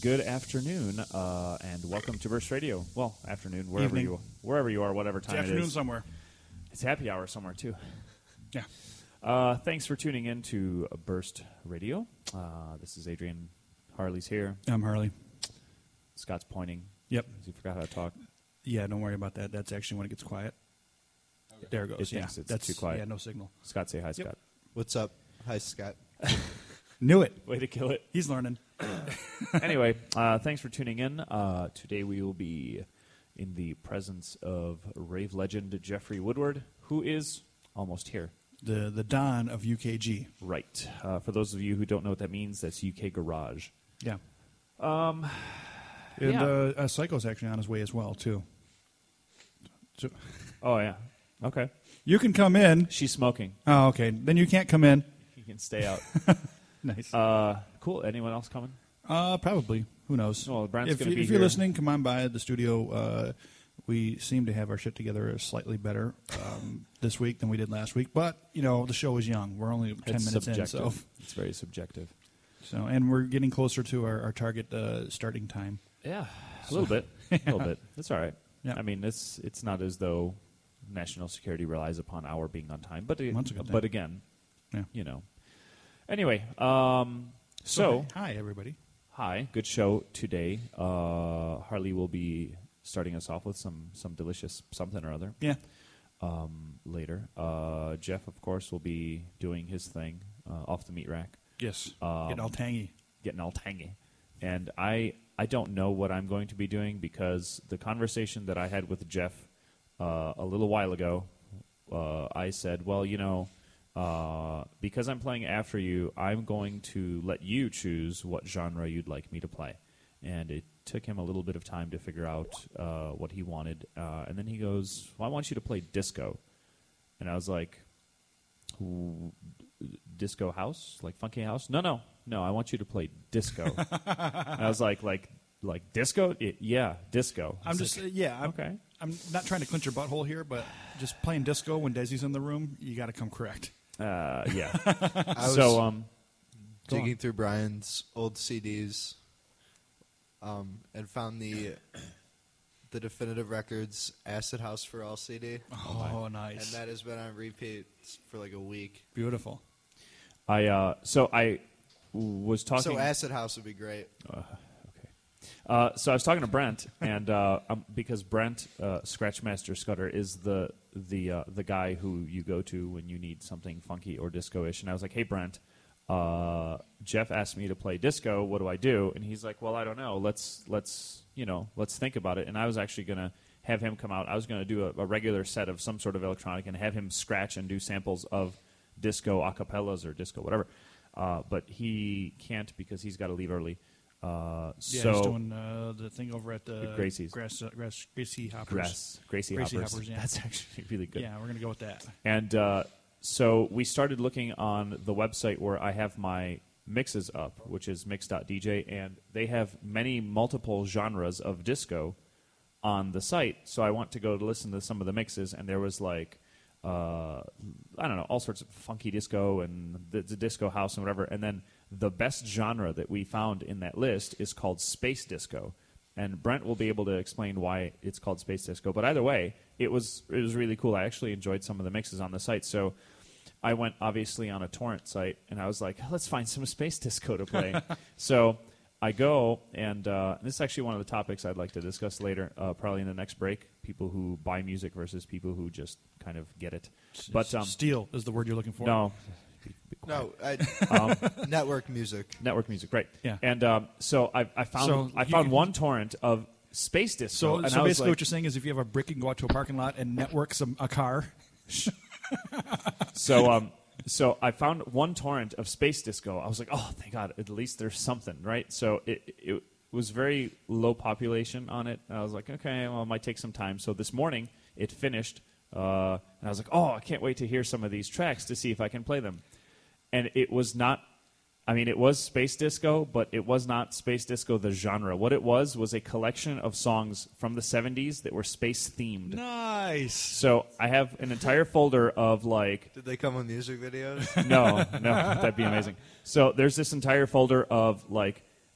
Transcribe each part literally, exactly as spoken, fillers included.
good afternoon, uh, and welcome to Burst Radio. Well, afternoon, wherever Evening. you wherever you are, whatever time It's it afternoon is. somewhere. It's happy hour somewhere, too. Yeah. Uh, thanks for tuning in to Burst Radio. Uh, this is Adrian. Harley's here. I'm Harley. Scott's pointing. Yep. He forgot how to talk. Yeah, don't worry about that. That's actually when it gets quiet. There it goes. It yeah, thinks it's that's too quiet. Yeah, no signal. Scott, say hi, Yep. Scott. What's up? Hi, Scott. Knew it. Way to kill it. He's learning. Anyway, uh, thanks for tuning in. Uh, today we will be in the presence of rave legend Jeffrey Woodward, who is almost here. The the Don of U K G. Right. Uh, for those of you who don't know what that means, that's U K Garage. Yeah. Um, And yeah. uh, uh, Psycho's actually on his way as well, too. So Oh, yeah. Okay. you can come in. She's smoking. Oh, okay. Then you can't come in. You can stay out. Nice. uh, cool. Anyone else coming? Uh, probably. Who knows? Well, Brent's if gonna you- be if you're here. listening, come on by the studio. Uh, we seem to have our shit together slightly better um, this week than we did last week. But, you know, the show is young. We're only ten It's minutes subjective. in. So, It's very subjective. so, and we're getting closer to our, our target uh, starting time. Yeah. A little bit. A little bit. That's all right. Yeah. I mean, it's it's not as though national security relies upon our being on time. But, That's a good but thing. again, Yeah. you know. Anyway, um, so, Okay. Hi, everybody. hi. Good show today. Uh, Harley will be starting us off with some, some delicious something or other. Yeah. um, later. Uh, Jeff, of course, will be doing his thing uh, off the meat rack, Yes. Um, Getting all tangy. getting all tangy. And I, I don't know what I'm going to be doing because the conversation that I had with Jeff uh, a little while ago, uh, I said, well, you know, uh, because I'm playing after you, I'm going to let you choose what genre you'd like me to play. And it took him a little bit of time to figure out uh, what he wanted. Uh, and then he goes, well, I want you to play disco. And I was like, "Ooh, disco house? Like funky house? No, no. No, I want you to play disco. And I was like, like, like disco? It, yeah, disco. I'm It's just, like, uh, yeah. I'm, okay. I'm not trying to clinch your butthole here, but just playing disco when Desi's in the room, you got to come correct. Uh, yeah. I was so, um, go digging on. through Brian's old C Ds um, and found the the Definitive Records Acid House for All C D. Oh, And nice. that has been on repeat for like a week. Beautiful. I, uh, so I was talking. So Acid House would be great. Okay. Uh, so I was talking to Brent, and uh, um, because Brent uh, Scratchmaster Scudder is the the uh, the guy who you go to when you need something funky or disco-ish, and I was like, "Hey, Brent, uh, Jeff asked me to play disco. What do I do?" And he's like, "Well, I don't know. Let's let's you know let's think about it." And I was actually gonna have him come out. I was gonna do a, a regular set of some sort of electronic and have him scratch and do samples of disco acapellas or disco whatever. Uh, but he can't because he's got to leave early. Uh, Yeah, so he's doing uh, the thing over at the Gracie's. Grass, uh, Grass, Gracie Hoppers. Grass, Gracie, Gracie Hoppers. Hoppers, yeah. That's actually really good. Yeah, we're going to go with that. And uh, so we started looking on the website where I have my mixes up, which is mix dot d j, and they have many multiple genres of disco on the site. So I want to go to listen to some of the mixes, and there was like, uh, I don't know, all sorts of funky disco and the, the disco house and whatever. And then the best genre that we found in that list is called space disco. And Brent will be able to explain why it's called space disco. But either way, it was it was really cool. I actually enjoyed some of the mixes on the site. So I went obviously on a torrent site, and I was like, let's find some space disco to play. So I go, and uh, this is actually one of the topics I'd like to discuss later, uh, probably in the next break. People who buy music versus people who just kind of get it. But um, Steel is the word you're looking for. no. No, I, Um, network music. network music, right? Yeah. And um, so I, I found So I you- found one torrent of space disco. So, and so I was basically, like, what you're saying is, if you have a brick, you can go out to a parking lot and network some a car. so um, so I found one torrent of space disco. I was like, oh, thank God, at least there's something, right? So it it was very low population on it. I was like, okay, well, it might take some time. So this morning it finished, uh, and I was like, oh, I can't wait to hear some of these tracks to see if I can play them. And it was not. I mean, it was space disco, but it was not space disco the genre. What it was was a collection of songs from the seventies that were space themed. Nice. So I have an entire folder of like Did they come with music videos? no, no, that'd be amazing. So there's this entire folder of like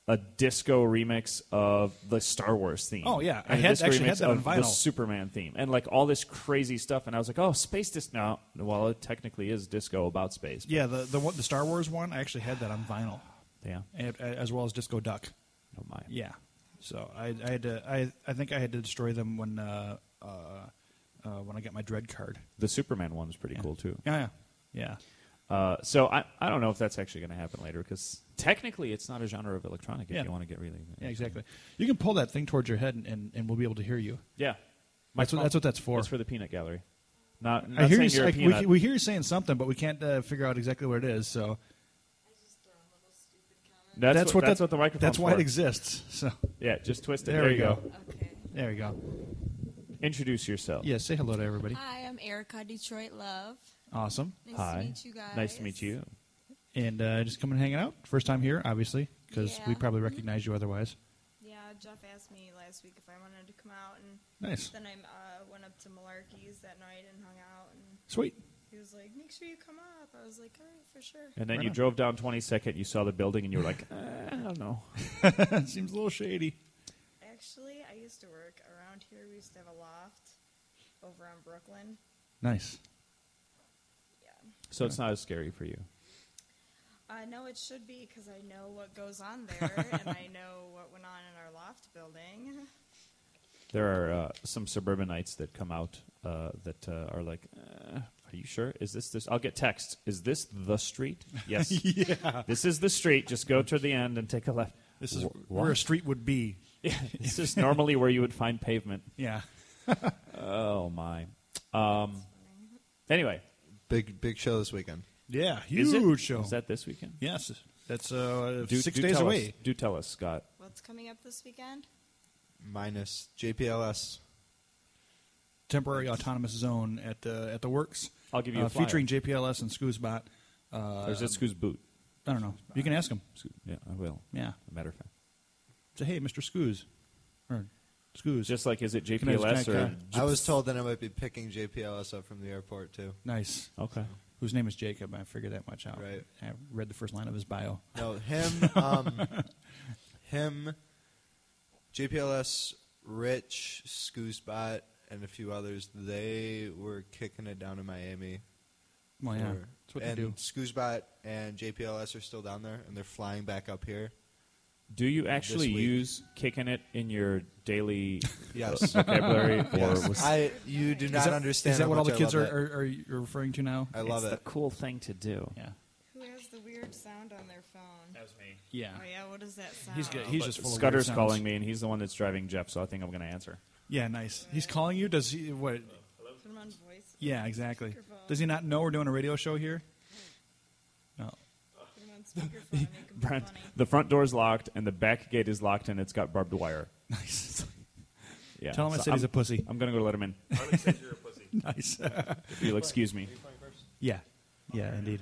a disco remix of the Star Wars theme. Oh, yeah. I And a had- disco actually remix had that on of the vinyl. Superman theme, and like all this crazy stuff. And I was like, oh, space disco. No, well, it technically is disco about space. but- Yeah, the the one, the Star Wars one, I actually had that on vinyl, yeah. and, as well as Disco Duck. Oh my. Yeah, so I, I had to. I I think I had to destroy them when uh, uh, uh, when I got my Dread card. The Superman one was pretty cool too. Yeah, yeah, Uh, so I, I don't know if that's actually going to happen later because technically it's not a genre of electronic if Yeah. you want to get really yeah, exactly. You can pull that thing towards your head, and, and, and we'll be able to hear you. yeah. That's what, that's what that's for. It's for the peanut gallery. Not, not I hear saying you. you're a Like, peanut. we, we hear you saying something, but we can't uh, figure out exactly what it is. So I just throw in little stupid comments. that's, that's what, what that's that- what the microphone's that's why for. it exists. So Yeah, just twist it. There There, we you go. go. Okay. there you go. Introduce yourself. Yeah, say hello to everybody. Hi, I'm Erica Detroit Love. Awesome. Nice Hi. to meet you guys. Nice to meet you. And uh, just coming and hanging out. First time here, obviously, because we Yeah. probably recognize you otherwise. Yeah, Jeff asked me last week if I wanted to come out, and Nice. then I uh, went up to Malarkey's that night and hung out, and Sweet. he was like, "Make sure you come up." I was like, "All right, for sure." And then Right you on. drove down twenty-second, you saw the building, and you were like, eh, I don't know. Seems a little shady. Actually, I used to work around here. We used to have a loft over on Brooklyn. Nice. Yeah. So it's not as scary for you. I know it should be because I know what goes on there, and I know what went on in our loft building. There are uh, some suburbanites that come out uh, that uh, are like, uh, are you sure? Is this this? I'll get texts. Is this the street? Yes. Yeah. This is the street. Just go to the end and take a left. This is Wh- where a what? street would be. This is normally where you would find pavement. Yeah. Oh, my. Um, anyway. Big big show this weekend. Yeah. Is it? Huge show. Is that this weekend? Yes. That's uh, Do- six do days tell away. Us, do tell us, Scott. What's coming up this weekend? Minus J P L S. Temporary autonomous zone at uh, at the works. I'll give you uh, a flyer. featuring J P L S and Scoosbot. Uh, Or is it Scoo's boot? I don't know. You can ask him. Scoo- Yeah, I will. Yeah. As a matter of fact. Say, hey, Mister Scoos. Or Scoos. Just like, is it J Can I P L S just- can I- or... can I- I was told that I might be picking J P L S up from the airport too. Nice. Okay. Whose name is Jacob. I figured that much out. Right. I read the first line of his bio. No, him, um, him, J P L S, Rich, Scoosbot, and a few others. They were kicking it down in Miami. Well, yeah. for- That's what and they do. Scoosbot and J P L S are still down there, and they're flying back up here. Do you actually week. use kicking it in your daily Yes. vocabulary? Or Yes. was I you do not is that, understand. Is that how what all the much I kids are, love that. are, are you referring to now? I love it's it. the cool thing to do. Yeah. Who has the weird sound on their phone? That was me. Yeah. Oh yeah, what is that sound? He's good. He's But just full Scudder's of weird sounds. calling me, and he's the one that's driving Jeff, so I think I'm going to answer. Yeah, nice. He's calling you. Does he? What? Put him on voice. Yeah, exactly. Speakerphone. Does he not know we're doing a radio show here? No. Put him on speakerphone. Make him Brent, funny. the front door's locked, and the back gate is locked, and it's got barbed wire. Nice. Yeah. Tell him I so said he's I'm- a pussy. I'm going to go let him in, Nice. if you'll excuse me. Yeah. Yeah, indeed.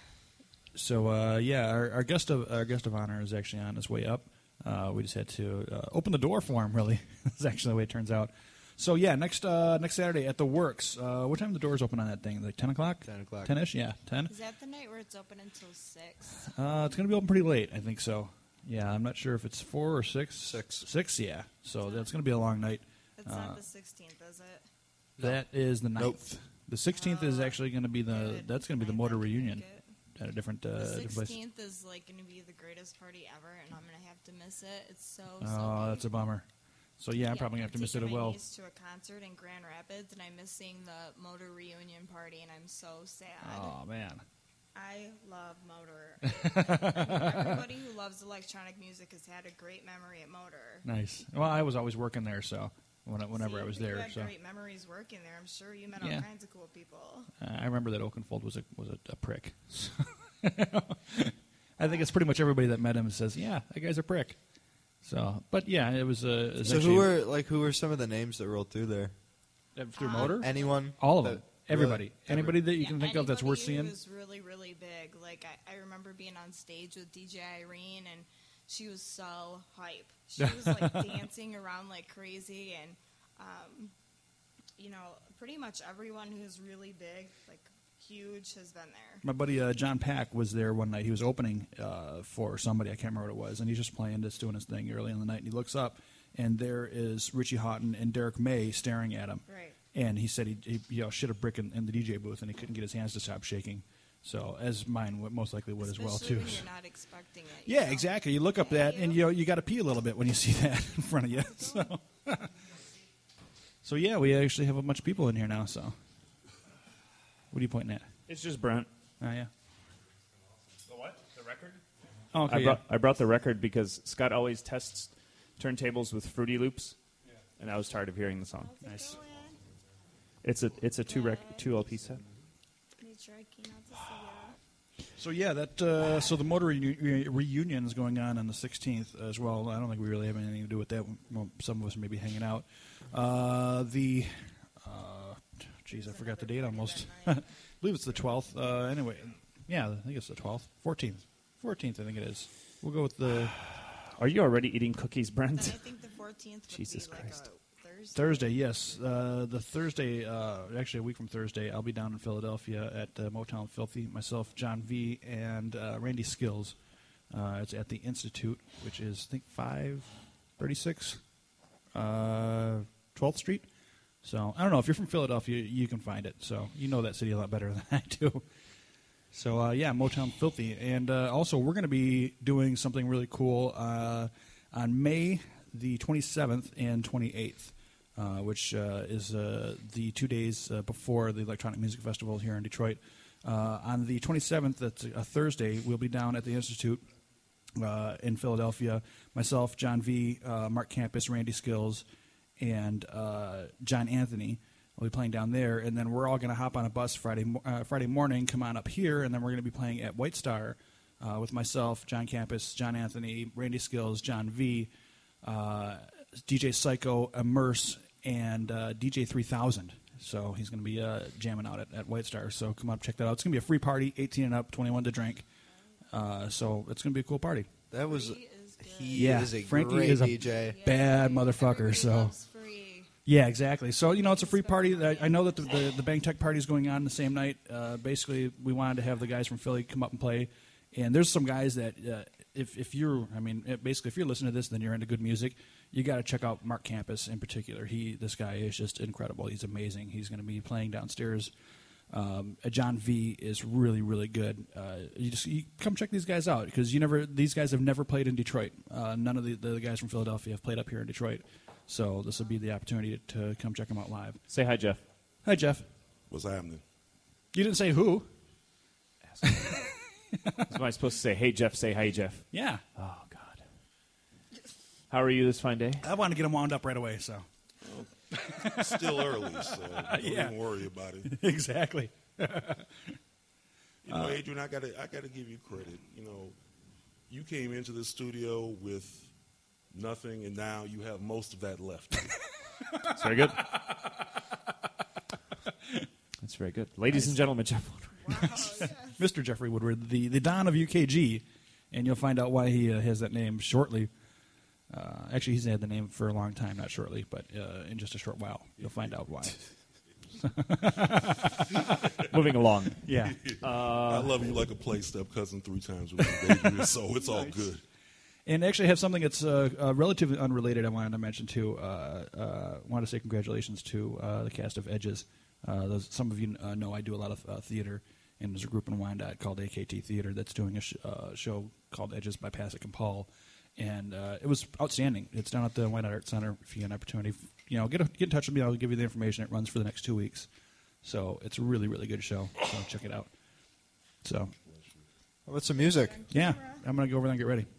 So uh, yeah, our, our guest of our guest of honor is actually on his way up. Uh, we just had to uh, open the door for him. Really, that's actually the way it turns out. So yeah, next uh, next Saturday at the Works. Uh, what time the doors open on that thing? Like ten o'clock. ten o'clock. Ten ish. Yeah, ten. Is that the night where it's open until six? Uh, it's gonna be open pretty late. I think so. Yeah, I'm not sure if it's four or six. Six. Six. Yeah. So that's gonna be a long night. That's Uh, not the sixteenth, is it? That is the ninth. Nope. The sixteenth is Oh, actually going to be the Good. that's going to be the Night, motor I can reunion make it. at a different, uh, The different place. sixteenth is like going to be the greatest party ever, and I'm going to have to miss it. It's so. Oh, so that's a bummer. So yeah, I'm probably going to have to miss it taking as my well. niece to a concert in Grand Rapids, and I'm missing the motor reunion party, and I'm so sad. Oh man. I love Motor. Everybody who loves electronic music has had a great memory at Motor. Nice. Well, I was always working there, so when, whenever See, I was you there, had so great memories working there. I'm sure you met Yeah. all kinds of cool people. uh, I remember that Oakenfold was a was a, a prick. I think it's pretty much everybody that met him says, "Yeah, that guy's a prick." So, but yeah, it was. Uh, it was So actually, who were like who were some of the names that rolled through there? uh, through Uh, Motor? Anyone? All of that- them. Everybody. really? Anybody that you Yeah, can think of that's worth anybody seeing. who was really, really big. Like I, I remember being on stage with D J Irene, and she was so hype. She was like dancing around like crazy, and um, you know, pretty much everyone who's really big, like huge has been there. My buddy uh, John Pack was there one night. He was opening uh, for somebody. I can't remember what it was. And he's just playing, just doing his thing early in the night. And he looks up, and there is Richie Houghton and Derek May staring at him. Right. And he said he, he you know, shit a brick in, in the D J booth, and he couldn't get his hands to stop shaking. So, as mine would, most likely would Especially as well, too. when you're not expecting it. you Yeah, know? exactly. You look up that, and you know, you got to pee a little bit when you see that in front of you. So, so yeah, we actually have a bunch of people in here now. So, what are you pointing at? It's just Brent. Oh yeah. The what? The record? Oh, okay. I yeah. brought I brought the record because Scott always tests turntables with Fruity Loops, and I was tired of hearing the song. How's it Nice. going? It's a it's a two rec two L P set. Made sure I came out to see ya. So yeah, that uh, so the motor reu- reunion is going on on the sixteenth as well. I don't think we really have anything to do with that. Well, some of us may be hanging out. Uh, the uh, geez, I forgot the date almost. I believe it's the twelfth. Uh, anyway, yeah, I think it's the twelfth, fourteenth, fourteenth. I think it is. We'll go with the Are you already eating cookies, Then Brent? I think the fourteenth would Jesus be like Christ. a Thursday. Thursday. Yes, uh, the Thursday. Uh, actually, a week from Thursday, I'll be down in Philadelphia at uh, Motown Filthy. Myself, John V, and uh, Randy Skills. Uh, it's at the Institute, which is I think five thirty-six, uh, twelfth Street. So I don't know if you're from Philadelphia, you can find it. So you know that city a lot better than I do. So uh, yeah, Motown Filthy, and uh, also we're going to be doing something really cool uh, on May the twenty-seventh and twenty-eighth, uh, which uh, is uh, the two days uh, before the Electronic Music Festival here in Detroit. Uh, on the twenty-seventh, that's a Thursday, we'll be down at the Institute uh, in Philadelphia. Myself, John V, uh, Mark Campus, Randy Skills, and uh, John Anthony. We'll be playing down there, and then we're all going to hop on a bus Friday mo- uh, Friday morning, come on up here, and then we're going to be playing at White Star uh, with myself, John Campus, John Anthony, Randy Skills, John V, uh, D J Psycho, Immerse, and uh, D J three thousand. So he's going to be uh, jamming out at, at White Star. So come up, check that out. It's going to be a free party, eighteen and up, twenty-one to drink. Uh, so it's going to be a cool party. That was Free is good. he Yeah, is a Frankie great is a D J. bad motherfucker, Everybody so- loves free. Yeah, exactly. So, you know, it's a free party. I I know that the, the, the Bang Tech party is going on the same night. Uh, basically, we wanted to have the guys from Philly come up and play. And there's some guys that, uh, if, if you're, I mean, uh, basically, if you're listening to this, then you're into good music. You got to check out Mark Campus in particular. He, this guy is just incredible. He's amazing. He's going to be playing downstairs. Um, uh, John V is really, really good. Uh, you just you come check these guys out because you never. These guys have never played in Detroit. Uh, none of the, the guys from Philadelphia have played up here in Detroit. So this will be the opportunity to, to come check them out live. Say hi, Jeff. Hi, Jeff. What's happening? You didn't say who. Am I supposed to say, hey, Jeff, say hi, Jeff? Yeah, Oh, God. How are you this fine day? I want to get them wound up right away. So It's still early, so don't Yeah. even worry about it. exactly. You know, Adrian, I gotta I gotta give you credit. You know, you came into the studio with nothing, and now you have most of that left. That's very good. That's very good. Ladies and gentlemen, Jeff Woodward. Wow, yes. Mister Jeffrey Woodward, the, the Don of U K G, and you'll find out why he uh, has that name shortly. Uh, actually, he's had the name for a long time, not shortly, but uh, in just a short while, you'll find out why. Moving along. Yeah. I love you like a play step cousin three times with me, Adrian, so it's all good. And actually, I have something that's uh, uh, relatively unrelated I wanted to mention, too. Uh, uh, I want to say congratulations to uh, the cast of Edges. Uh, those, some of you uh, know I do a lot of uh, theater, and there's a group in Wyandotte called A K T Theater that's doing a sh- uh, show called Edges by Pasek and Paul. And uh, it was outstanding. It's down at the Wyandotte Arts Center. If you get an opportunity, you know, get a, get in touch with me. I'll give you the information. It runs for the next two weeks. So it's a really, really good show. So check it out. So, How about some music? yeah, I'm going to go over there and get ready.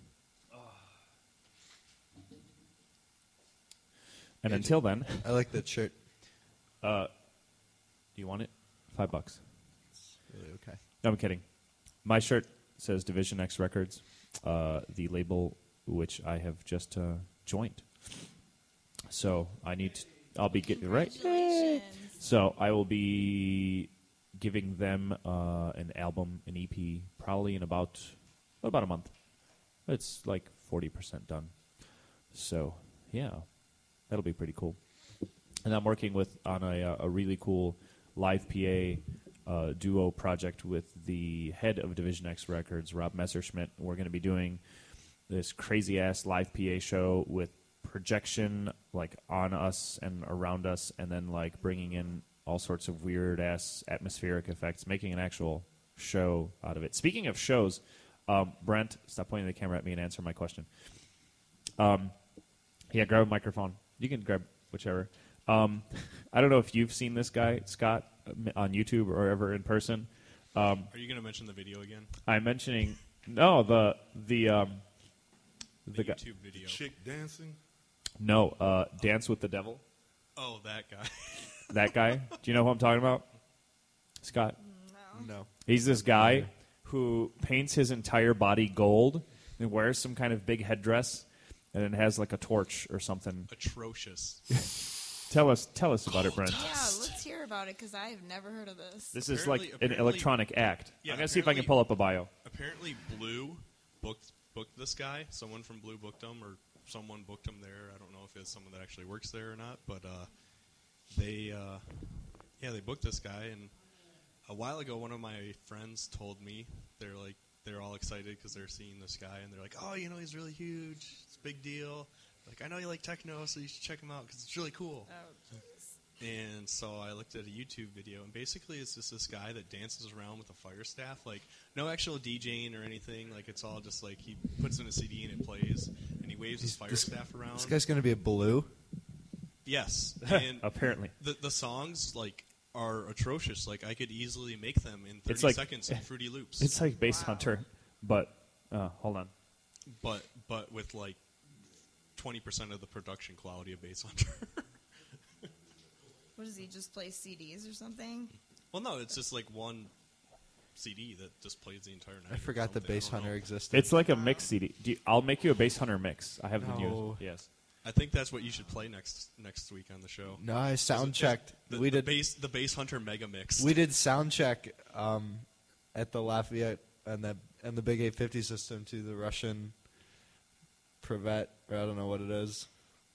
And until then, I like that shirt. uh, do you want it? Five bucks. Really okay. No, I'm kidding. My shirt says Division X Records, uh, the label which I have just uh, joined. So I need to, I'll be getting right. Congratulations. So I will be giving them uh, an album, an E P, probably in about about a month. It's like forty percent done. So yeah, that'll be pretty cool. And I'm working with on a, uh, a really cool live P A a duo project with the head of Division X Records, Rob Messerschmidt. We're going to be doing this crazy ass live P A show with projection like on us and around us, and then like bringing in all sorts of weird ass atmospheric effects, making an actual show out of it. Speaking of shows, um, Brent, stop pointing the camera at me and answer my question. Um, yeah, grab a microphone. You can grab whichever. Um, I don't know if you've seen this guy, Scott, on YouTube or ever in person. Um, Are you going to mention the video again? I'm mentioning no the the um, The, the guy. YouTube video. Chick dancing. No, uh, Dance with the Devil. Oh, that guy. That guy. Do you know who I'm talking about? Scott. No. No. He's this guy who paints his entire body gold and wears some kind of big headdress, and then has like a torch or something. Atrocious. Tell us, tell us about it, Brent. Yeah, let's hear about it because I've never heard of this. This is Apparently- like an apparently- electronic act. Yeah, I'm gonna see if I can apparently- pull up a bio. Apparently, Blue booked booked this guy. Someone from Blue booked him, or someone booked him there. I don't know if it's someone that actually works there or not, but uh, they, uh, yeah, they booked this guy. And a while ago, one of my friends told me they're like they're all excited because they're seeing this guy, and they're like, "Oh, you know, he's really huge. It's a big deal. Like, I know you like techno, so you should check him out because it's really cool." Oh, jeez. And so I looked at a YouTube video, and basically it's just this guy that dances around with a fire staff. Like, no actual DJing or anything. Like, it's all just like he puts in a C D and it plays, and he waves his fire This- staff around. This guy's going to be a blue. Yes. And Apparently, the, the songs, like, are atrocious. Like, I could easily make them in thirty It's like- seconds in Fruity Loops. it's like Bass Wow. Hunter, but uh, hold on. but, but with, like, twenty percent of the production quality of Bass Hunter. What does he just play C Ds or something? Well, no, it's just, like, one C D that just plays the entire night. I or forgot the something. I Bass don't know. Hunter existed. It's like a mix C D. Do you, I'll make you a Bass Hunter mix. I have the No. news. Yes. I think that's what you should play next next week on the show. no, I sound Is it- checked. The, we the did. bass the bass hunter mega mix. We did sound check um, at the Lafayette and the and the big eight fifty system to the Russian Privet, or I don't know what it is.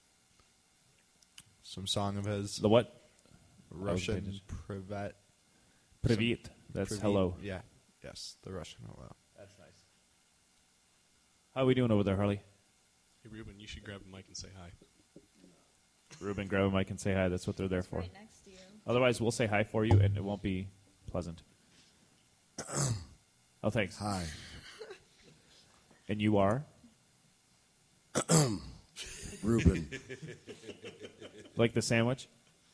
Some song of his. The what? Russian just- Privet. Privet. That's Privet. hello. Yeah. Yes, the Russian hello. That's nice. How are we doing over there, Harley? Hey Ruben, you should grab a mic and say hi. Ruben, grab a mic and say hi. That's what they're there for. Right next to you. Otherwise, we'll say hi for you, and it won't be pleasant. Oh, thanks. Hi. And you are? Ruben. Like the sandwich?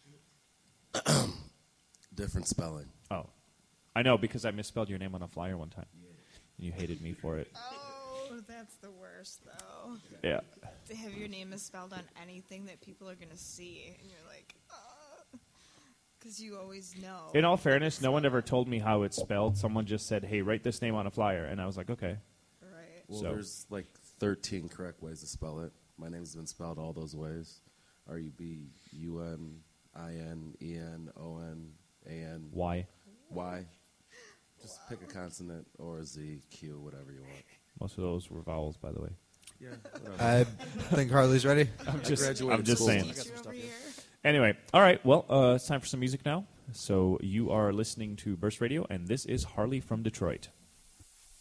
Different spelling. Oh. I know, because I misspelled your name on a flyer one time. And you hated me for it. Oh, that's the worst, though. Yeah. To have your name misspelled on anything that people are going to see, and you're like, because you always know. In all fairness, no one ever told me how it's spelled. Someone just said, hey, write this name on a flyer. And I was like, okay. Right. Well, So- there's like thirteen correct ways to spell it. My name's been spelled all those ways. R U B U N I N E N O N A N Why? Y. Just pick a consonant or a Z, Q, whatever you want. Most of those were vowels, by the way. Yeah, I think Harley's ready. I'm just, graduated I'm just school. saying. I got some Teacher stuff over here. here. Anyway, all right. Well, uh, it's time for some music now. So you are listening to Burst Radio, and this is Harley from Detroit.